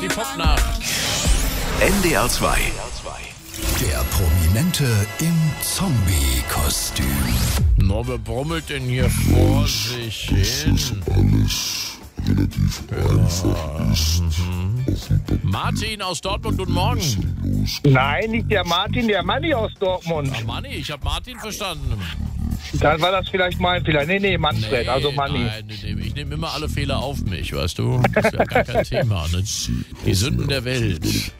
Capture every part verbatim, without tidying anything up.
die Popnacht. N D R zwei. Der Prominente im Zombie-Kostüm. Na, wer brummelt denn hier vor sich hin? Alles relativ einfach ist. Martin aus Dortmund, guten Morgen. Nein, nicht der Martin, der Manni aus Dortmund. Ach, Manni, ich habe Martin verstanden. Dann war das vielleicht mein Fehler. Nee, nee, Manfred, Nee, also Manni. Nein, nee, nee, ich nehme immer alle Fehler auf mich, weißt du? Das ist ja gar kein Thema. Ne? Die Sünden der Welt.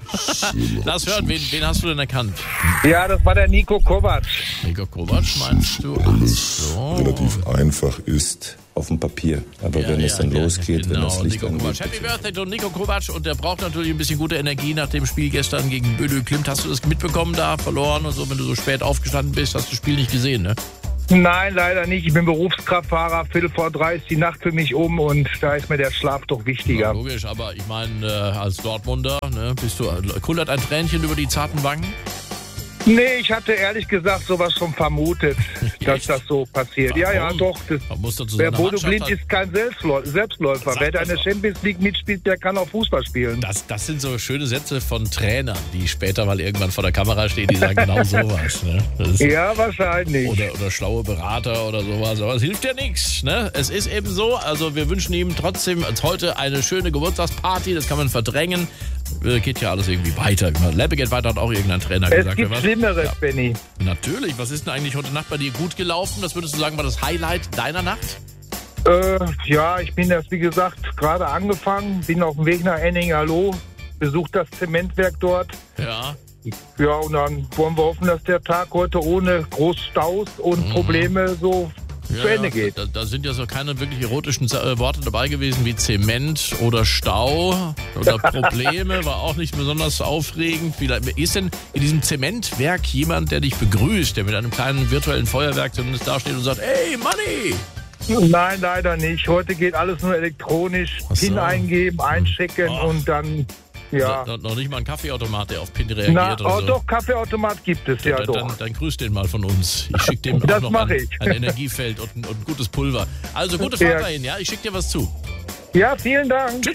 Lass hören, wen, wen hast du denn erkannt? Ja, das war der Nico Kovac. Nico Kovac meinst du? Ach so. Relativ einfach ist auf dem Papier. Aber Ja, wenn ja, es dann ja, losgeht, genau, wenn das Licht Nico Kovac. angeht. Happy Birthday to Nico Kovac, und der braucht natürlich ein bisschen gute Energie nach dem Spiel gestern gegen Bödö Klimt. Hast du das mitbekommen, da verloren und so, wenn du so spät aufgestanden bist, hast du das Spiel nicht gesehen, ne? Nein, leider nicht. Ich bin Berufskraftfahrer. Viertel vor drei ist die Nacht für mich um und da ist mir der Schlaf doch Ja, wichtiger. logisch, aber ich meine, äh, als Dortmunder, ne, bist du, kullert ein Tränchen über die zarten Wangen? Nee, ich hatte ehrlich gesagt sowas schon vermutet, dass Echt? das so passiert. Ja, ja, Warum? doch. Das, Man muss dazu wer seiner Bodo Mannschaft Glimt halt- ist kein Selbstläu- Selbstläufer. Sag Wer da das in der doch. Champions League mitspielt, der kann auch Fußball spielen. Das, das sind so schöne Sätze von Trainern, die später mal irgendwann vor der Kamera stehen, die sagen genau sowas. Ne? Das ist, Ja, wahrscheinlich. oder, oder schlaue Berater oder sowas. Aber es hilft ja nichts. Ne? Es ist eben so. Also wir wünschen ihm trotzdem als heute eine schöne Geburtstagsparty. Das kann man verdrängen. Äh, Geht ja alles irgendwie weiter. Leppe geht weiter, hat auch irgendein Trainer Es gesagt. gibt Wer was? Schlimmeres, Ja. Benny. Natürlich. Was ist denn eigentlich heute Nacht bei dir gut gelaufen? Was würdest du sagen, war das Highlight deiner Nacht? Äh, ja, ich bin das, wie gesagt, gerade angefangen, bin auf dem Weg nach Enning-Hallo, besucht das Zementwerk dort. Ja. Ja, und dann wollen wir hoffen, dass der Tag heute ohne Großstaus und Probleme so Ja, zu Ende ja, geht. Da, da sind ja so keine wirklich erotischen äh, Worte dabei gewesen wie Zement oder Stau oder Probleme. War auch nicht besonders aufregend. Vielleicht, ist denn in diesem Zementwerk jemand, der dich begrüßt, der mit einem kleinen virtuellen Feuerwerk zumindest dasteht und sagt, hey, Manni! Nein, leider nicht. Heute geht alles nur elektronisch. Ach so. PIN eingeben, einchecken Oh. und dann, ja. No, noch nicht mal ein Kaffeeautomat, der auf PIN reagiert Na, oder oh, so. doch, Kaffeeautomat gibt es, ja dann, doch. dann, dann grüß den mal von uns. Ich schicke dem auch Das noch mach ein, ich. ein Energiefeld und ein, und ein gutes Pulver. Also gute Fahrt Ja. dahin, ja? Ich schicke dir was zu. Ja, vielen Dank.